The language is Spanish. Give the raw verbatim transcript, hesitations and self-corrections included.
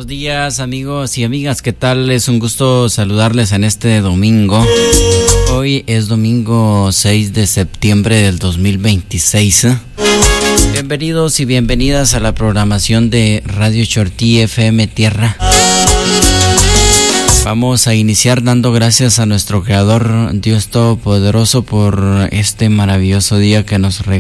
Buenos días, amigos y amigas, ¿qué tal? Es un gusto saludarles en este domingo. Hoy es domingo seis de septiembre del dos mil veintiséis. Bienvenidos y bienvenidas a la programación de Radio Chortí F M Tierra. Vamos a iniciar dando gracias a nuestro Creador, Dios Todopoderoso, por este maravilloso día que nos regala.